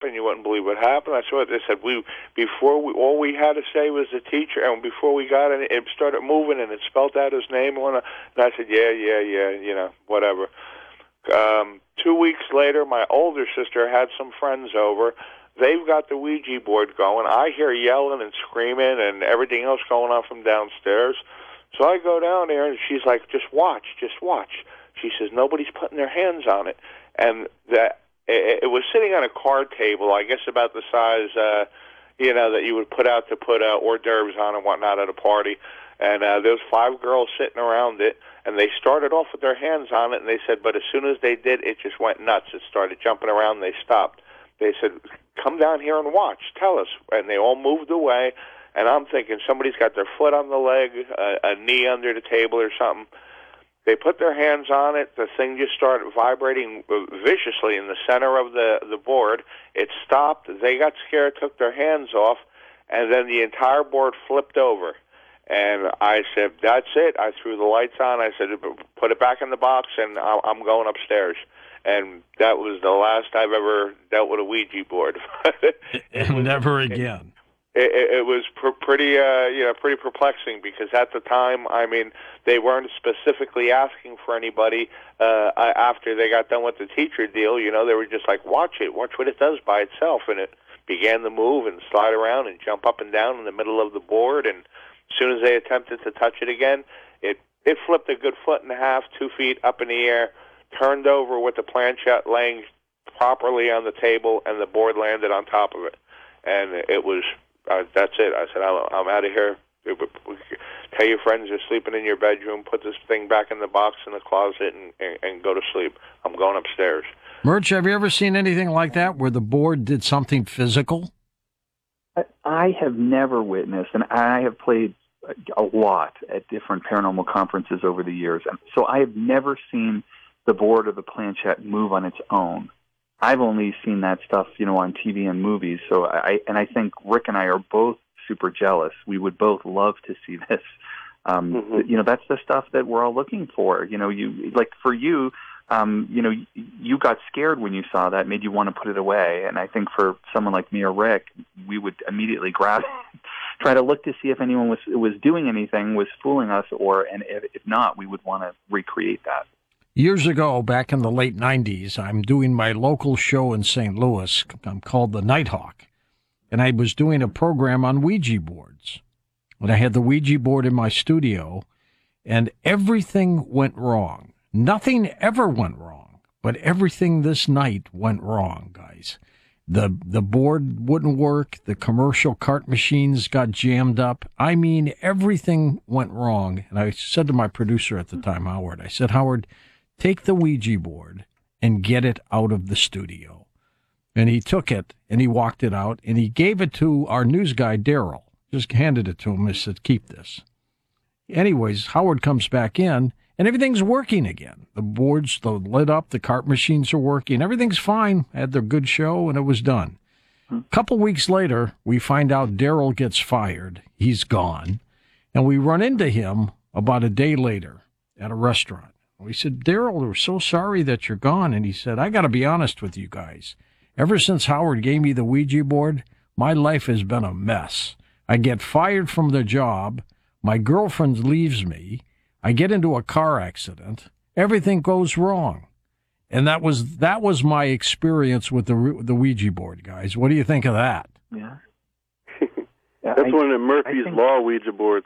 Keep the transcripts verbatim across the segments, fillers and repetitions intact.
happened. You wouldn't believe what happened. I saw it. They said, we, before we, all we had to say was the teacher, and before we got it, it started moving, and it spelled out his name. And I said, yeah, yeah, yeah, you know, whatever. Um, two weeks later, my older sister had some friends over. They've got the Ouija board going. I hear yelling and screaming and everything else going on from downstairs. So I go down there, and she's like, just watch, just watch. She says, nobody's putting their hands on it. And that it, it was sitting on a card table, I guess about the size, uh, you know, that you would put out to put uh, hors d'oeuvres on and whatnot at a party. And uh, there was five girls sitting around it, and they started off with their hands on it, and they said, but as soon as they did, it just went nuts. It started jumping around, and they stopped. They said, come down here and watch. Tell us. And they all moved away, and I'm thinking somebody's got their foot on the leg, a, a knee under the table or something. They put their hands on it. The thing just started vibrating viciously in the center of the, the board. It stopped. They got scared, took their hands off, and then the entire board flipped over. And I said, that's it. I threw the lights on. I said, put it back in the box, and I'm going upstairs. And that was the last I've ever dealt with a Ouija board. was, Never again. It, it, it was pr- pretty, uh, you know, pretty perplexing because at the time, I mean, they weren't specifically asking for anybody uh, after they got done with the teacher deal. You know, they were just like, watch it, watch what it does by itself. And it began to move and slide around and jump up and down in the middle of the board. And as soon as they attempted to touch it again, it, it flipped a good foot and a half, two feet up in the air, turned over with the planchette laying properly on the table, and the board landed on top of it. And it was, uh, that's it. I said, I'm, I'm out of here. Tell your friends you're sleeping in your bedroom, put this thing back in the box in the closet, and, and, and go to sleep. I'm going upstairs. Murch, have you ever seen anything like that where the board did something physical? I have never witnessed, and I have played a lot at different paranormal conferences over the years, and so I have never seen the board or the planchette move on its own. I've only seen that stuff, you know, on T V and movies. So I, and I think Rick and I are both super jealous. We would both love to see this. Um, mm-hmm. You know, that's the stuff that we're all looking for. You know, you like for you, um, you know, you got scared when you saw that, made you want to put it away. And I think for someone like me or Rick, we would immediately grab it, try to look to see if anyone was was doing anything, was fooling us, or and if, if not, we would want to recreate that. Years ago, back in the late nineties, I'm doing my local show in Saint Louis. I'm called the Nighthawk. And I was doing a program on Ouija boards. And I had the Ouija board in my studio, and everything went wrong. Nothing ever went wrong, but everything this night went wrong, guys. The the board wouldn't work. The commercial cart machines got jammed up. I mean, everything went wrong. And I said to my producer at the time, Howard, I said, Howard, take the Ouija board and get it out of the studio. And he took it, and he walked it out, and he gave it to our news guy, Daryl. Just handed it to him and said, keep this. Anyways, Howard comes back in, and everything's working again. The boards, the lit up, the cart machines are working. Everything's fine. Had their good show, and it was done. A couple weeks later, we find out Daryl gets fired. He's gone. And we run into him about a day later at a restaurant. We said, Daryl, we're so sorry that you're gone. And he said, I got to be honest with you guys. Ever since Howard gave me the Ouija board, my life has been a mess. I get fired from the job. My girlfriend leaves me. I get into a car accident. Everything goes wrong. And that was that was my experience with the the Ouija board, guys. What do you think of that? Yeah. That's I, one of Murphy's think... Law Ouija boards.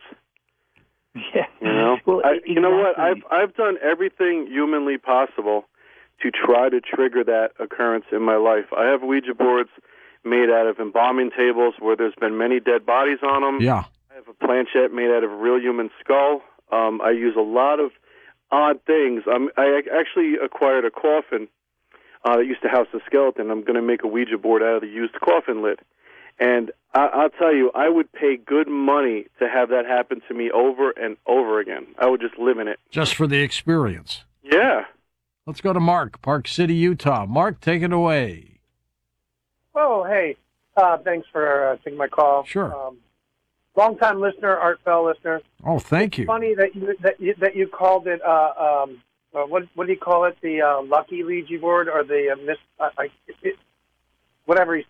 Yeah. You know, well, I, exactly. You know what? I've I've done everything humanly possible to try to trigger that occurrence in my life. I have Ouija boards made out of embalming tables where there's been many dead bodies on them. Yeah. I have a planchette made out of a real human skull. Um, I use a lot of odd things. Um, I actually acquired a coffin uh, that used to house a skeleton. I'm going to make a Ouija board out of the used coffin lid. And I, I'll tell you, I would pay good money to have that happen to me over and over again. I would just live in it. Just for the experience. Yeah. Let's go to Mark, Park City, Utah. Mark, take it away. Oh, hey. Uh, thanks for uh, taking my call. Sure. Um, long-time listener, Art Bell listener. Oh, thank it's you. Funny that you that you, that you called it. Uh, um, uh, what what do you call it? The uh, lucky Ouija board or the uh, mis? Uh, I, it, whatever he